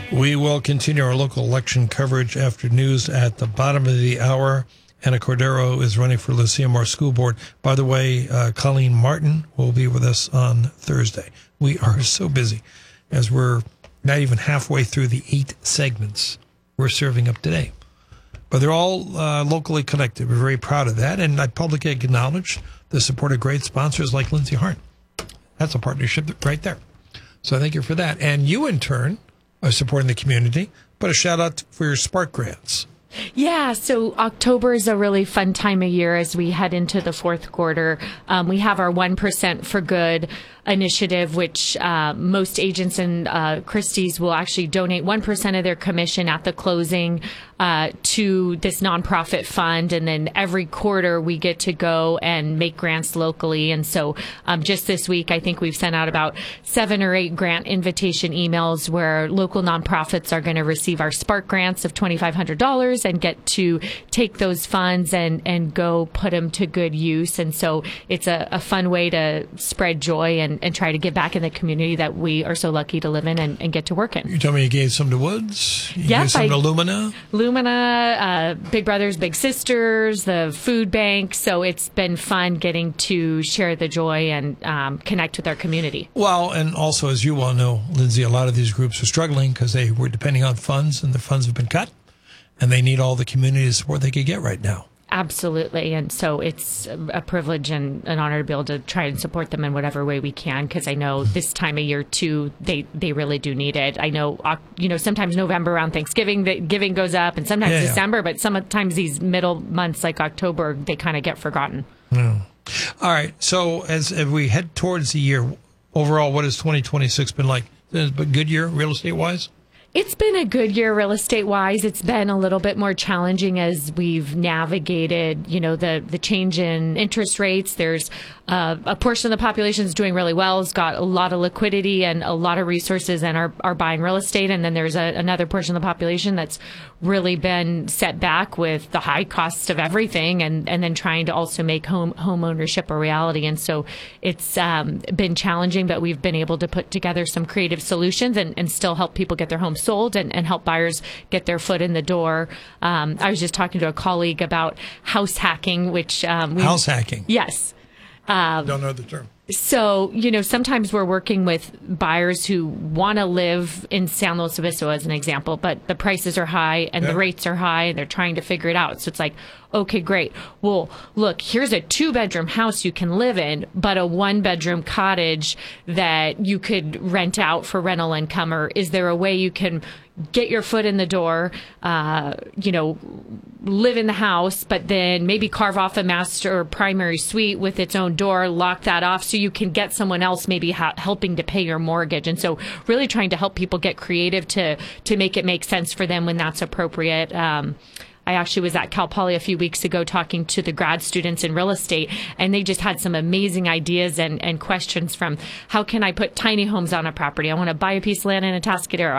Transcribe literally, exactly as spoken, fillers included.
We will continue our local election coverage after news at the bottom of the hour. Anna Cordero is running for Lucia Moore School Board. By the way, uh, Colleen Martin will be with us on Thursday. We are so busy as we're not even halfway through the eight segments we're serving up today. But they're all uh, locally connected. We're very proud of that. And I publicly acknowledge the support of great sponsors like Lindsay Hart. That's a partnership right there. So thank you for that. And you, in turn, are supporting the community. But a shout out for your Spark grants. Yeah, so October is a really fun time of year as we head into the fourth quarter. Um, we have our one percent for Good initiative, which uh, most agents and uh, Christie's will actually donate one percent of their commission at the closing uh, to this nonprofit fund. And then every quarter we get to go and make grants locally. And so um, just this week, I think we've sent out about seven or eight grant invitation emails where local nonprofits are going to receive our Spark grants of twenty-five hundred dollars and get to take those funds and, and go put them to good use. And so it's a, a fun way to spread joy and, and try to give back in the community that we are so lucky to live in and, and get to work in. You told me you gave some to Woods? You yep, gave some I, to Lumina? Lumina, uh, Big Brothers, Big Sisters, the food bank. So it's been fun getting to share the joy and um, connect with our community. Well, and also, as you well know, Lindsay, a lot of these groups are struggling because they were depending on funds and the funds have been cut. And they need all the community support they could get right now. Absolutely. And so it's a privilege and an honor to be able to try and support them in whatever way we can, because I know this time of year, too, they, they really do need it. I know, you know, sometimes November around Thanksgiving, the giving goes up, and sometimes yeah, December, yeah. but sometimes these middle months like October, they kind of get forgotten. Yeah. All right. So as, as we head towards the year, overall, what has twenty twenty-six been like? Has it been a good year real estate-wise? It's been a good year real estate-wise. It's been a little bit more challenging as we've navigated, you know, the, the change in interest rates. There's uh, a portion of the population is doing really well, has got a lot of liquidity and a lot of resources and are, are buying real estate. And then there's a, another portion of the population that's really been set back with the high cost of everything and, and then trying to also make home, home ownership a reality. And so it's um, been challenging, but we've been able to put together some creative solutions and, and still help people get their homes sold and, and help buyers get their foot in the door. Um, I was just talking to a colleague about house hacking, which... Um, we, house hacking? Yes. Um, Don't know the term. So, you know, sometimes we're working with buyers who want to live in San Luis Obispo, as an example, but the prices are high and yeah. the rates are high and they're trying to figure it out. So it's like, okay, great. Well, look, here's a two bedroom house you can live in, but a one bedroom cottage that you could rent out for rental income. Or is there a way you can get your foot in the door, uh, you know, live in the house, but then maybe carve off a master or primary suite with its own door, lock that off so you can get someone else maybe ha- helping to pay your mortgage. And so really trying to help people get creative to, to make it make sense for them when that's appropriate. Um, I actually was at Cal Poly a few weeks ago talking to the grad students in real estate, and they just had some amazing ideas and, and questions from how can I put tiny homes on a property? I want to buy a piece of land in Atascadero.